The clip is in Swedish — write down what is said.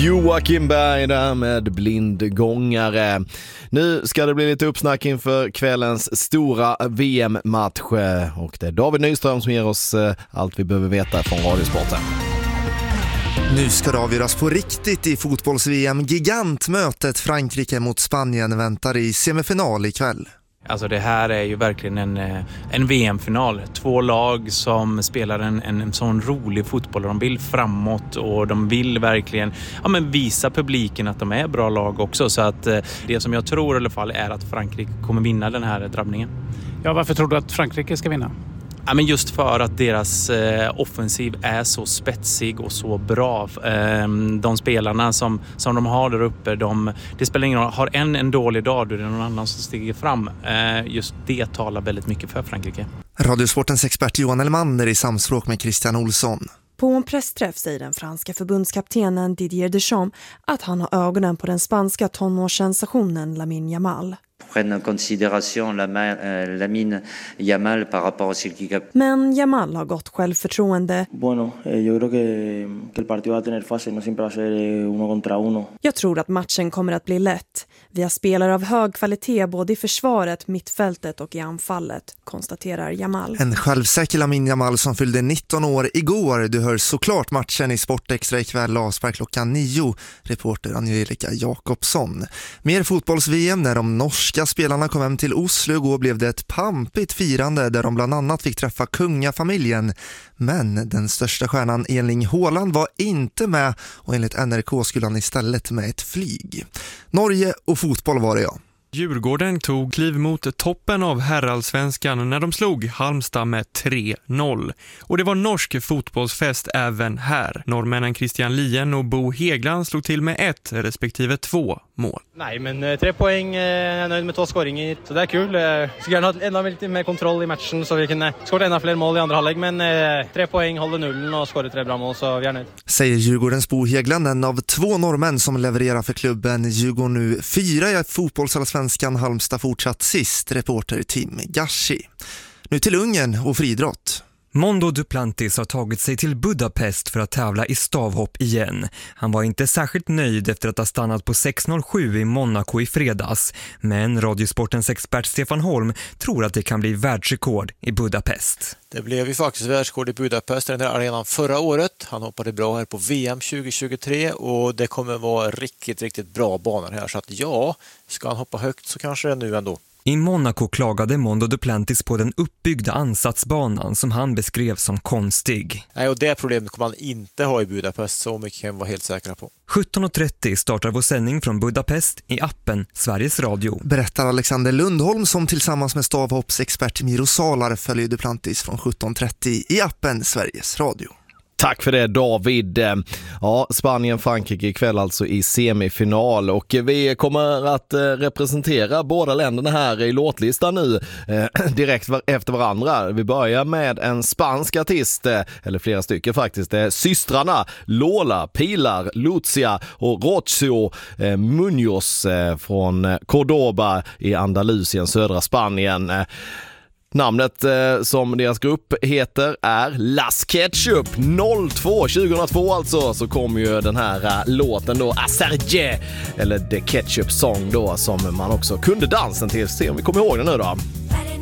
Joakim Berg där med Blindgångare. Nu ska det bli lite uppsnack inför kvällens stora VM-match. Och det är David Nyström som ger oss allt vi behöver veta från Radiosporten. Nu ska det avgöras på riktigt i fotbolls-VM. Gigantmötet Frankrike mot Spanien väntar i semifinal ikväll. Alltså det här är ju verkligen en VM-final. 2 lag som spelar en sån rolig fotboll. De vill framåt och de vill verkligen visa publiken att de är bra lag också. Så att det som jag tror i alla fall är att Frankrike kommer vinna den här drabbningen. Ja, varför tror du att Frankrike ska vinna? Ja, men just för att deras offensiv är så spetsig och så bra. De spelarna som de har där uppe, det spelar ingen roll. Har en dålig dag, då är det någon annan som stiger fram. Just det talar väldigt mycket för Frankrike. Radiosportens expert Johan Elmander i samspråk med Christian Olsson. På en pressträff säger den franska förbundskaptenen Didier Deschamps att han har ögonen på den spanska tonårssensationen Lamine Yamal. Prenne en considération Lamine Yamal par rapport à Silky. Men Yamal har gott självförtroende. Bueno, yo creo que el partido va a tener fase, no siempre va a ser 1 contra 1. Jag tror att matchen kommer att bli lätt. Vi har spelare av hög kvalitet både i försvaret, mittfältet och i anfallet, konstaterar Yamal. En självsäker Lamine Yamal som fyllde 19 år igår. Du hör såklart matchen i Sportextra ikväll avspark klockan 9. Reporter Angelica Jakobsson. Mer fotbolls-VM när de norska spelarna kom hem till Oslo. Igår blev det ett pampigt firande där de bland annat fick träffa kungafamiljen. Men den största stjärnan Erling Haaland var inte med och enligt NRK skulle han istället med ett flyg. Norge och fotboll var det, ja. Djurgården tog kliv mot toppen av herrallsvenskan när de slog Halmstad med 3-0. Och det var norsk fotbollsfest även här. Norrmännen Christian Lien och Bo Hegland slog till med 1 respektive 2 mål. Nej, men 3 poäng, jag är nöjd med 2 skåringar, så det är kul. Så gärna ha ännu lite mer kontroll i matchen så vi kan skåra ännu fler mål i andra halvlek, men 3 poäng, håller nullen och skåra 3 bra mål, så vi är nöjd. Säger Djurgårdens Bo Hegland, en av 2 norrmän som levererar för klubben. Djurgården nu 4 i fotbollsallsvenskan, Halmstad fortsatt sist, reporter Tim Gashi. Nu till Ungern och friidrott. Mondo Duplantis har tagit sig till Budapest för att tävla i stavhopp igen. Han var inte särskilt nöjd efter att ha stannat på 6.07 i Monaco i fredags. Men Radiosportens expert Stefan Holm tror att det kan bli världsrekord i Budapest. Det blev ju faktiskt världsrekord i Budapest, den där arenan förra året. Han hoppade bra här på VM 2023 och det kommer vara riktigt bra banor här. Så att ja, ska han hoppa högt så kanske det nu ändå. I Monaco klagade Mondo Duplantis på den uppbyggda ansatsbanan som han beskrev som konstig. Nej, och det problemet kommer han inte ha i Budapest, så mycket kan vi vara helt säkra på. 17.30 startar vår sändning från Budapest i appen Sveriges Radio. Berättar Alexander Lundholm som tillsammans med stavhoppsexpert Miro Salar följer Duplantis från 17.30 i appen Sveriges Radio. Tack för det, David. Ja, Spanien-Frankrike ikväll alltså i semifinal och vi kommer att representera båda länderna här i låtlistan nu direkt efter varandra. Vi börjar med en spansk artist, eller flera stycken faktiskt. Det är systrarna Lola, Pilar, Lucia och Rocio Muñoz från Cordoba i Andalusien, södra Spanien. Namnet som deras grupp heter är Las Ketchup. 2002 alltså, så kom ju den här låten då, Acerje, eller The Ketchup Song då, som man också kunde dansen till. Se om vi kommer ihåg den nu då.